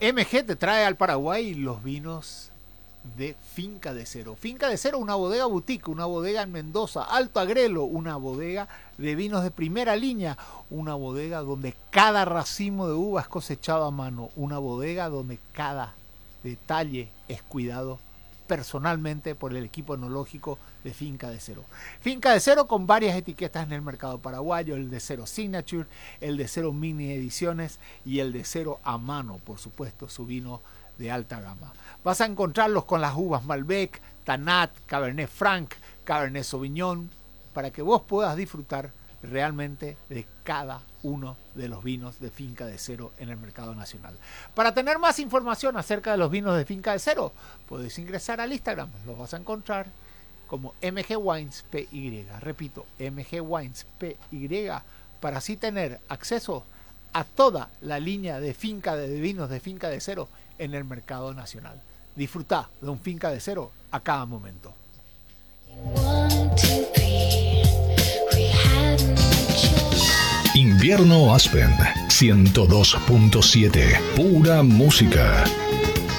MG te trae al Paraguay los vinos de Finca de Cero. Finca de Cero, una bodega boutique, una bodega en Mendoza, Alto Agrelo, una bodega de vinos de primera línea, una bodega donde cada racimo de uva es cosechado a mano, una bodega donde cada detalle es cuidado personalmente por el equipo enológico de Finca de Cero. Finca de Cero con varias etiquetas en el mercado paraguayo, el de Cero Signature, el de Cero Mini Ediciones y el de Cero a mano, por supuesto, su vino de alta gama. Vas a encontrarlos con las uvas Malbec, Tanat, Cabernet Franc, Cabernet Sauvignon, para que vos puedas disfrutar realmente de cada uno de los vinos de Finca de Cero en el mercado nacional. Para tener más información acerca de los vinos de Finca de Cero, podés ingresar al Instagram, los vas a encontrar como MG Wines PY. Repito, MG Wines PY, para así tener acceso a toda la línea de vinos de Finca de Cero en el mercado nacional. Disfrutá de un Finca de Cero a cada momento. Invierno Aspen 102.7, pura música.